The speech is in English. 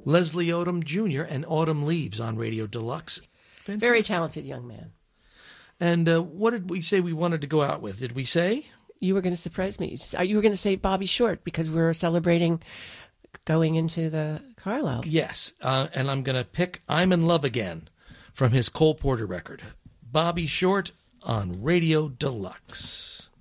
Leslie Odom Jr. and Autumn Leaves on Radio Deluxe. Fantastic. Very talented young man. And what did we say we wanted to go out with? Did we say? You were going to surprise me. You were going to say Bobby Short because we're celebrating going into the Carlisle. Yes, and I'm going to pick I'm in Love Again from his Cole Porter record. Bobby Short on Radio Deluxe.